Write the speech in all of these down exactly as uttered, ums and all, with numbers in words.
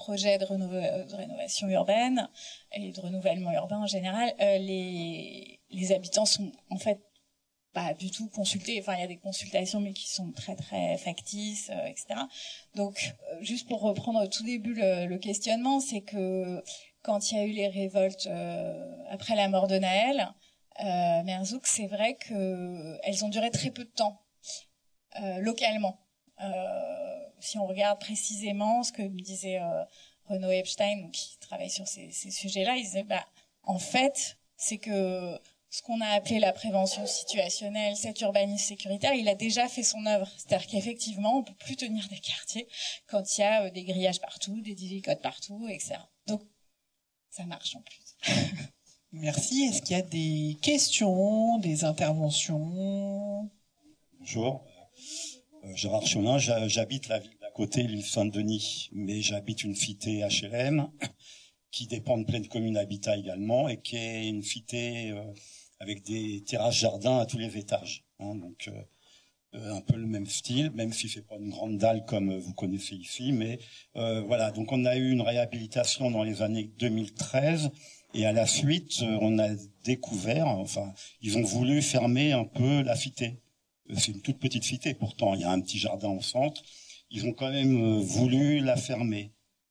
projets de, rénov- de rénovation urbaine et de renouvellement urbain en général, euh, les, les habitants sont en fait pas du tout consultés. Enfin, il y a des consultations, mais qui sont très très factices, euh, et cetera. Donc, euh, juste pour reprendre au tout début le, le questionnement, c'est que quand il y a eu les révoltes euh, après la mort de Naël, euh, Merzouk, c'est vrai que elles ont duré très peu de temps euh, localement. Euh, si on regarde précisément ce que me disait euh, Renaud Epstein, qui travaille sur ces, ces sujets-là, il disait, bah, en fait, c'est que ce qu'on a appelé la prévention situationnelle, cet urbanisme sécuritaire, il a déjà fait son œuvre. C'est-à-dire qu'effectivement, on peut plus tenir des quartiers quand il y a euh, des grillages partout, des divicotes partout, et cetera. Donc, ça marche en plus. Merci. Est-ce qu'il y a des questions, des interventions? Bonjour. Euh, Gérard Cholin, j'habite la ville d'à côté, l'île Saint-Denis, mais j'habite une cité H L M qui dépend de Pleine Commune Habitat également et qui est une cité euh, avec des terrasses jardins à tous les étages. Hein, donc euh, un peu le même style, même si c'est pas une grande dalle comme vous connaissez ici, mais euh, voilà. Donc on a eu une réhabilitation dans les années deux mille treize et à la suite euh, on a découvert, enfin ils ont voulu fermer un peu la cité. C'est une toute petite cité, pourtant il y a un petit jardin au centre. Ils ont quand même voulu la fermer.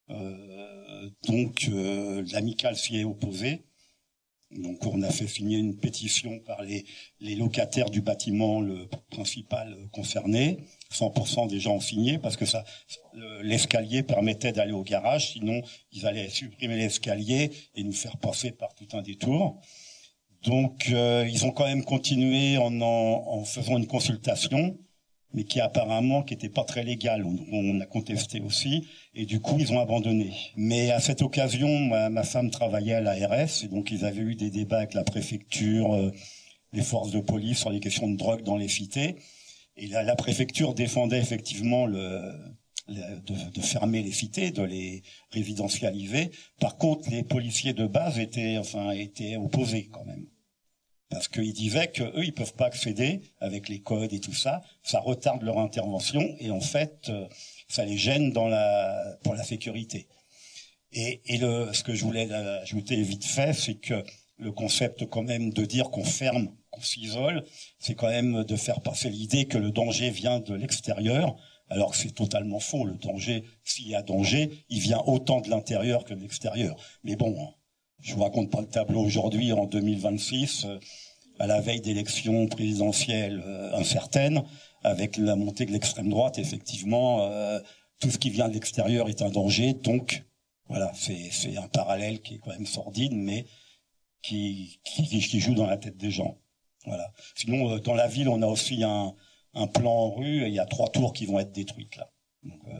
Euh, donc euh, l'amicale s'y est opposée. Donc on a fait signer une pétition par les, les locataires du bâtiment le principal concerné. cent pour cent des gens ont signé parce que ça, l'escalier permettait d'aller au garage. Sinon, ils allaient supprimer l'escalier et nous faire passer par tout un détour. Donc, euh, ils ont quand même continué en, en, en faisant une consultation, mais qui apparemment qui n'était pas très légale. On, on a contesté aussi, et du coup, ils ont abandonné. Mais à cette occasion, ma, ma femme travaillait à l'A R S, et donc ils avaient eu des débats avec la préfecture, euh, les forces de police sur les questions de drogue dans les cités. Et la, la préfecture défendait effectivement le... De, de fermer les cités, de les résidentialiser. Par contre, les policiers de base étaient, enfin, étaient opposés quand même, parce qu'ils disaient que eux, ils peuvent pas accéder avec les codes et tout ça. Ça retarde leur intervention et en fait, ça les gêne dans la pour la sécurité. Et, et le, ce que je voulais ajouter vite fait, c'est que le concept quand même de dire qu'on ferme, qu'on s'isole, c'est quand même de faire passer l'idée que le danger vient de l'extérieur. Alors que c'est totalement faux. Le danger, s'il y a danger, il vient autant de l'intérieur que de l'extérieur. Mais bon, je vous raconte pas le tableau aujourd'hui, en deux mille vingt-six, euh, à la veille d'élections présidentielles euh, incertaines, avec la montée de l'extrême droite, effectivement, euh, tout ce qui vient de l'extérieur est un danger. Donc, voilà, c'est, c'est un parallèle qui est quand même sordide, mais qui, qui, qui joue dans la tête des gens. Voilà. Sinon, euh, dans la ville, on a aussi un... un plan en rue, et il y a trois tours qui vont être détruites là. Donc, euh...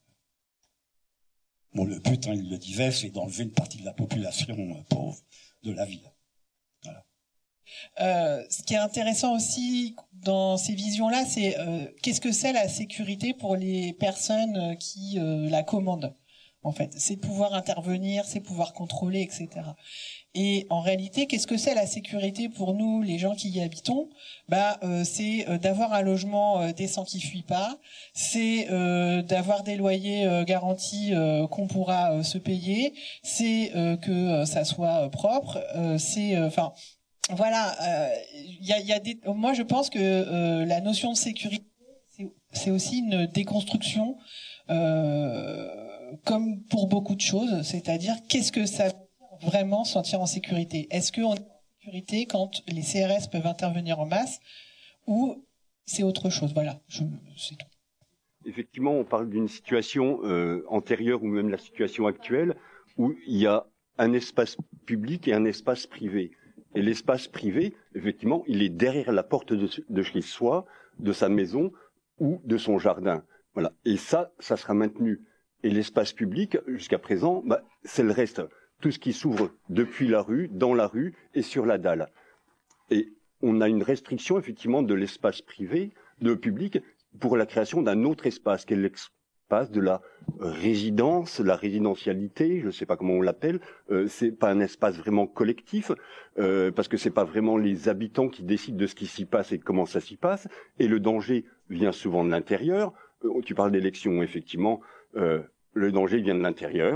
bon, le but, hein, il le disait, c'est d'enlever une partie de la population euh, pauvre de la ville. Voilà. Euh, ce qui est intéressant aussi dans ces visions-là, c'est euh, qu'est-ce que c'est la sécurité pour les personnes qui euh, la commandent. En fait, c'est pouvoir intervenir, c'est pouvoir contrôler, et cetera. Et en réalité, qu'est-ce que c'est la sécurité pour nous, les gens qui y habitons? Bah, euh, c'est euh, d'avoir un logement euh, décent qui fuit pas, c'est euh, d'avoir des loyers euh, garantis euh, qu'on pourra euh, se payer, c'est euh, que euh, ça soit euh, propre, euh, c'est, enfin, euh, voilà, il euh, y a, y a des. Moi, je pense que euh, la notion de sécurité, c'est, c'est aussi une déconstruction, euh, comme pour beaucoup de choses, c'est-à-dire qu'est-ce que ça vraiment se sentir en sécurité. Est-ce qu'on est en sécurité quand les C R S peuvent intervenir en masse ou c'est autre chose? Voilà, je, c'est tout. Effectivement, on parle d'une situation euh, antérieure ou même la situation actuelle où il y a un espace public et un espace privé. Et l'espace privé, effectivement, il est derrière la porte de, de chez soi, de sa maison ou de son jardin. Voilà. Et ça, ça sera maintenu. Et l'espace public, jusqu'à présent, bah, c'est le reste. Tout ce qui s'ouvre depuis la rue, dans la rue et sur la dalle. Et on a une restriction effectivement de l'espace privé, de public, pour la création d'un autre espace, qui est l'espace de la résidence, la résidentialité, je ne sais pas comment on l'appelle. Euh, c'est pas un espace vraiment collectif, euh, parce que c'est pas vraiment les habitants qui décident de ce qui s'y passe et de comment ça s'y passe. Et le danger vient souvent de l'intérieur. Euh, tu parles d'élections, effectivement. Euh, le danger vient de l'intérieur.